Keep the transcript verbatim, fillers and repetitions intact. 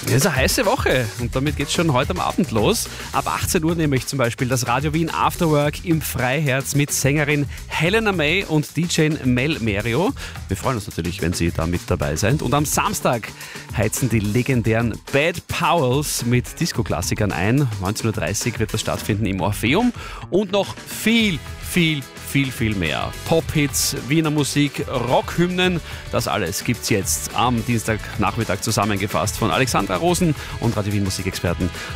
Es ist eine heiße Woche und damit geht es schon heute am Abend los. Ab achtzehn Uhr nämlich zum Beispiel das Radio Wien Afterwork im Freiherz mit Sängerin Helena May und D J Mel Merio. Wir freuen uns natürlich, wenn Sie da mit dabei sind. Und am Samstag heizen die legendären Bad Powells mit Disco-Klassikern ein. neunzehn Uhr dreißig wird das stattfinden im Orpheum. Und noch viel, viel, viel, viel mehr. Pop-Hits, Wiener Musik, Rockhymnen, das alles gibt's jetzt am Dienstagnachmittag zusammengefasst von Alexandra Rosen und Radio Wien Musikexperten